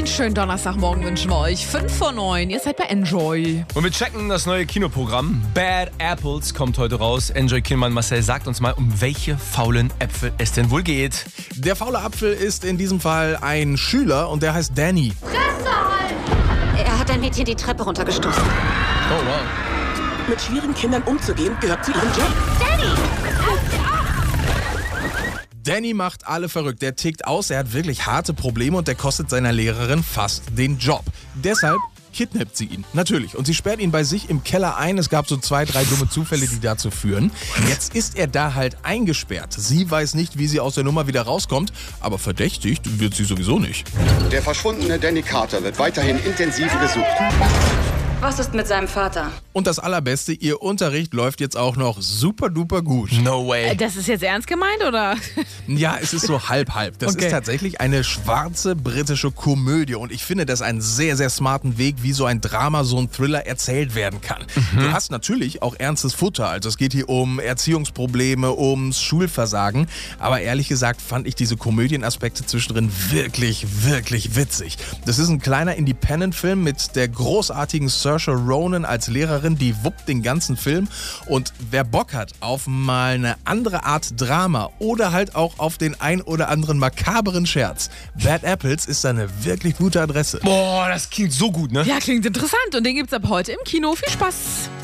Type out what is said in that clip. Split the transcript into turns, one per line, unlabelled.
schönen Donnerstagmorgen wünschen wir euch. 5 vor 9, ihr seid bei Enjoy.
Und wir checken das neue Kinoprogramm. Bad Apples kommt heute raus. Enjoy Killmann Marcel sagt uns mal, um welche faulen Äpfel es denn wohl geht.
Der faule Apfel ist in diesem Fall ein Schüler und der heißt Danny.
Er hat ein Mädchen die Treppe runtergestoßen.
Oh wow.
Mit schwierigen Kindern umzugehen, gehört zu ihrem Job.
Danny macht alle verrückt. Der tickt aus, er hat wirklich harte Probleme und der kostet seiner Lehrerin fast den Job. Deshalb kidnappt sie ihn. Natürlich. Und sie sperrt ihn bei sich im Keller ein. Es gab so 2, 3 dumme Zufälle, die dazu führen. Jetzt ist er da halt eingesperrt. Sie weiß nicht, wie sie aus der Nummer wieder rauskommt, aber verdächtigt wird sie sowieso nicht.
Der verschwundene Danny Carter wird weiterhin intensiv gesucht.
Was ist mit seinem Vater?
Und das Allerbeste, ihr Unterricht läuft jetzt auch noch super duper gut.
No way.
Das ist jetzt ernst gemeint, oder?
Ja, es ist so halb-halb. Das
Okay.
ist tatsächlich eine schwarze britische Komödie und ich finde das einen sehr, sehr smarten Weg, wie so ein Drama, so ein Thriller erzählt werden kann. Du hast natürlich auch ernstes Futter, also es geht hier um Erziehungsprobleme, ums Schulversagen, aber ehrlich gesagt fand ich diese Komödienaspekte zwischendrin wirklich, wirklich witzig. Das ist ein kleiner Independent-Film mit der großartigen Saoirse Ronan als Lehrerin, die wuppt den ganzen Film und wer Bock hat auf mal eine andere Art Drama oder halt auch auf den ein oder anderen makaberen Scherz, Bad Apples ist eine wirklich gute Adresse.
Boah, das klingt so gut, ne?
Ja, klingt interessant und den gibt's ab heute im Kino. Viel Spaß!